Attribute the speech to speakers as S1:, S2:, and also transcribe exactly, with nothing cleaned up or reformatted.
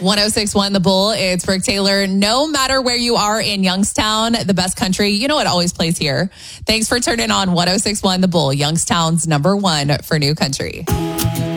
S1: one oh six point one The Bull. It's Brooke Taylor. No matter where you are in Youngstown, the best country, you know it always plays here. Thanks for turning on one oh six point one The Bull, Youngstown's number one for new country.